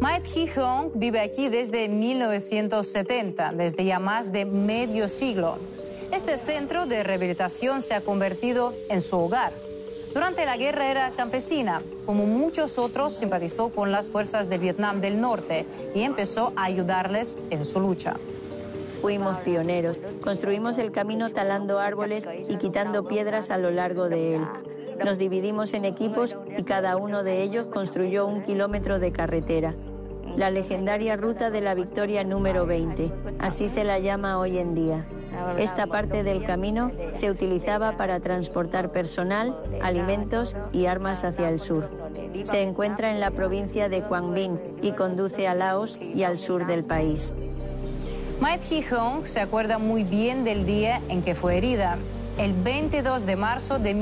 Mae Thi Heong vive aquí desde 1970, desde ya más de medio siglo. Este centro de rehabilitación se ha convertido en su hogar. Durante la guerra era campesina. Como muchos otros, simpatizó con las fuerzas de Vietnam del Norte y empezó a ayudarles en su lucha. Fuimos pioneros. Construimos el camino talando árboles y quitando piedras a lo largo de él. Nos dividimos en equipos y cada uno de ellos construyó 1 kilómetro de carretera. La legendaria Ruta de la Victoria número 20, así se la llama hoy en día. Esta parte del camino se utilizaba para transportar personal, alimentos y armas hacia el sur. Se encuentra en la provincia de Quang Binh y conduce a Laos y al sur del país. Mae Thi Heong se acuerda muy bien del día en que fue herida, el 22 de marzo de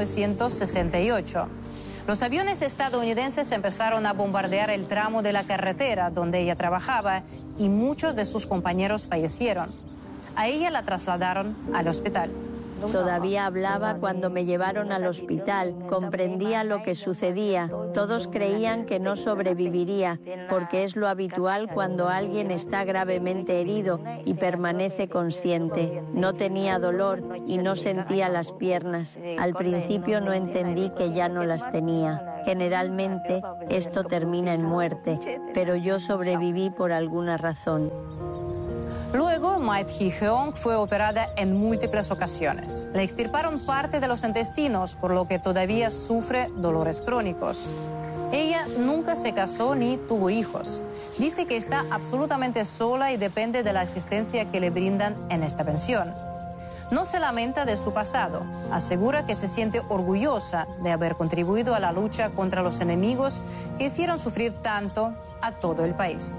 1968. Los aviones estadounidenses empezaron a bombardear el tramo de la carretera donde ella trabajaba y muchos de sus compañeros fallecieron. A ella la trasladaron al hospital. Todavía hablaba cuando me llevaron al hospital. Comprendía lo que sucedía. Todos creían que no sobreviviría, porque es lo habitual cuando alguien está gravemente herido y permanece consciente. No tenía dolor y no sentía las piernas. Al principio no entendí que ya no las tenía. Generalmente esto termina en muerte, pero yo sobreviví por alguna razón. Luego, Mae Thi Heong fue operada en múltiples ocasiones. Le extirparon parte de los intestinos, por lo que todavía sufre dolores crónicos. Ella nunca se casó ni tuvo hijos. Dice que está absolutamente sola y depende de la asistencia que le brindan en esta pensión. No se lamenta de su pasado. Asegura que se siente orgullosa de haber contribuido a la lucha contra los enemigos que hicieron sufrir tanto a todo el país.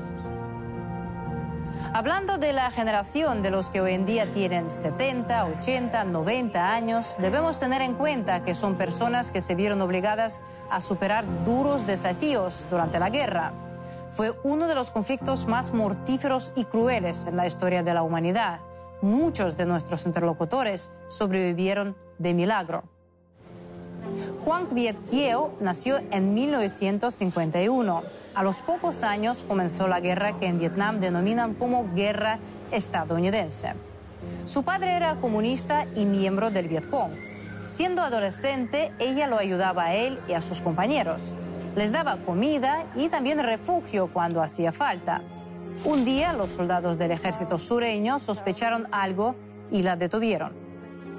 Hablando de la generación de los que hoy en día tienen 70, 80, 90 años, debemos tener en cuenta que son personas que se vieron obligadas a superar duros desafíos durante la guerra. Fue uno de los conflictos más mortíferos y crueles en la historia de la humanidad. Muchos de nuestros interlocutores sobrevivieron de milagro. Quang Viet Kieu nació en 1951. A los pocos años comenzó la guerra que en Vietnam denominan como guerra estadounidense. Su padre era comunista y miembro del Vietcong. Siendo adolescente, ella lo ayudaba a él y a sus compañeros. Les daba comida y también refugio cuando hacía falta. Un día, los soldados del ejército sureño sospecharon algo y la detuvieron.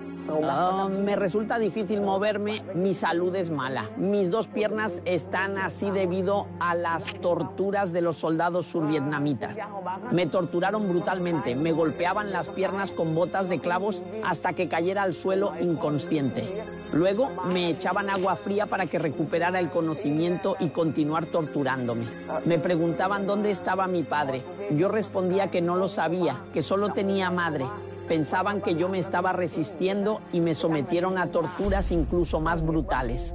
Me resulta difícil moverme, mi salud es mala. Mis 2 piernas están así debido a las torturas de los soldados survietnamitas. Me torturaron brutalmente, me golpeaban las piernas con botas de clavos hasta que cayera al suelo inconsciente. Luego me echaban agua fría para que recuperara el conocimiento y continuar torturándome. Me preguntaban dónde estaba mi padre. Yo respondía que no lo sabía, que solo tenía madre. Pensaban que yo me estaba resistiendo y me sometieron a torturas incluso más brutales.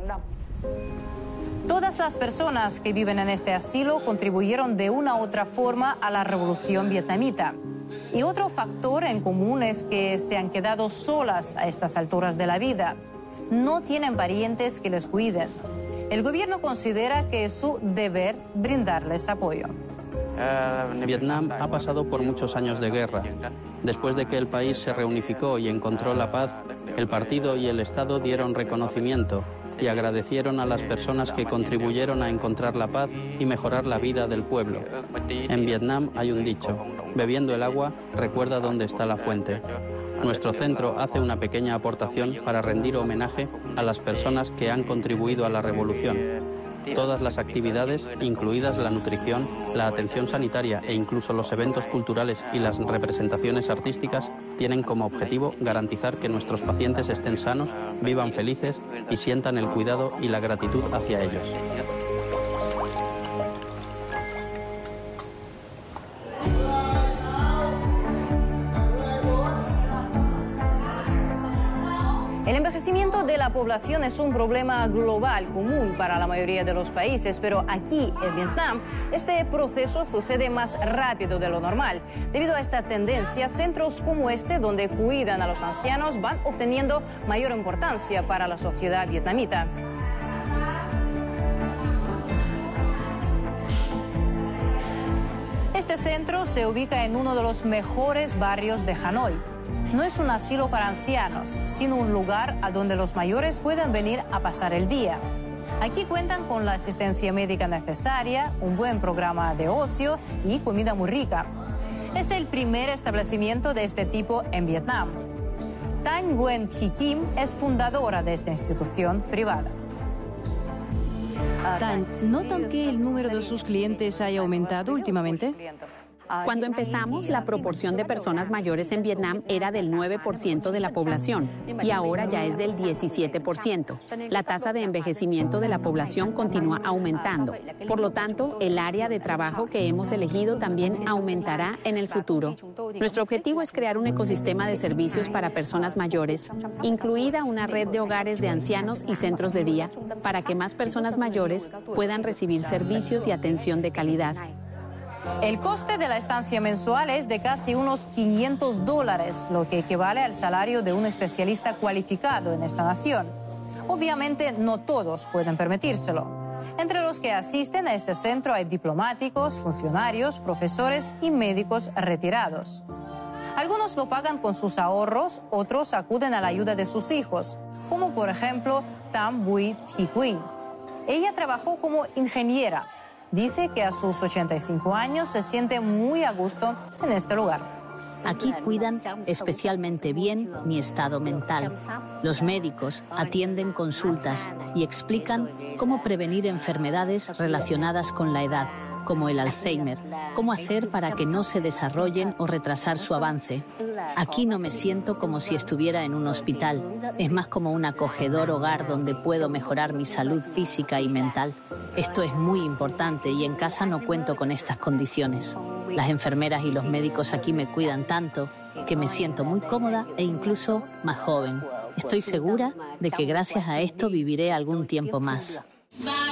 Todas las personas que viven en este asilo contribuyeron de una u otra forma a la revolución vietnamita. Y otro factor en común es que se han quedado solas a estas alturas de la vida. No tienen parientes que les cuiden. El gobierno considera que es su deber brindarles apoyo. Vietnam ha pasado por muchos años de guerra. Después de que el país se reunificó y encontró la paz, el partido y el Estado dieron reconocimiento y agradecieron a las personas que contribuyeron a encontrar la paz y mejorar la vida del pueblo. En Vietnam hay un dicho: bebiendo el agua, recuerda dónde está la fuente. Nuestro centro hace una pequeña aportación para rendir homenaje a las personas que han contribuido a la revolución. Todas las actividades, incluidas la nutrición, la atención sanitaria e incluso los eventos culturales y las representaciones artísticas, tienen como objetivo garantizar que nuestros pacientes estén sanos, vivan felices y sientan el cuidado y la gratitud hacia ellos. El envejecimiento de la población es un problema global común para la mayoría de los países, pero aquí en Vietnam este proceso sucede más rápido de lo normal. Debido a esta tendencia, centros como este, donde cuidan a los ancianos, van obteniendo mayor importancia para la sociedad vietnamita. centro se ubica en uno de los mejores barrios de Hanoi. No es un asilo para ancianos, sino un lugar a donde los mayores pueden venir a pasar el día. Aquí cuentan con la asistencia médica necesaria, un buen programa de ocio y comida muy rica. Es el primer establecimiento de este tipo en Vietnam. Thanh Nguyen Thi Kim es fundadora de esta institución privada. Thanh, ¿notan que el número de sus clientes haya aumentado últimamente? Cuando empezamos, la proporción de personas mayores en Vietnam era del 9% de la población y ahora ya es del 17%. La tasa de envejecimiento de la población continúa aumentando. Por lo tanto, el área de trabajo que hemos elegido también aumentará en el futuro. Nuestro objetivo es crear un ecosistema de servicios para personas mayores, incluida una red de hogares de ancianos y centros de día, para que más personas mayores puedan recibir servicios y atención de calidad. El coste de la estancia mensual es de casi unos $500, lo que equivale al salario de un especialista cualificado en esta nación. Obviamente no todos pueden permitírselo. Entre los que asisten a este centro hay diplomáticos, funcionarios, profesores y médicos retirados. Algunos lo pagan con sus ahorros, otros acuden a la ayuda de sus hijos, como por ejemplo Tham Bui Thi Quin. Ella trabajó como ingeniera. Dice que a sus 85 años se siente muy a gusto en este lugar. Aquí cuidan especialmente bien mi estado mental. Los médicos atienden consultas y explican cómo prevenir enfermedades relacionadas con la edad, como el Alzheimer, cómo hacer para que no se desarrollen o retrasar su avance. Aquí no me siento como si estuviera en un hospital, es más como un acogedor hogar donde puedo mejorar mi salud física y mental. Esto es muy importante y en casa no cuento con estas condiciones. Las enfermeras y los médicos aquí me cuidan tanto que me siento muy cómoda e incluso más joven. Estoy segura de que gracias a esto viviré algún tiempo más.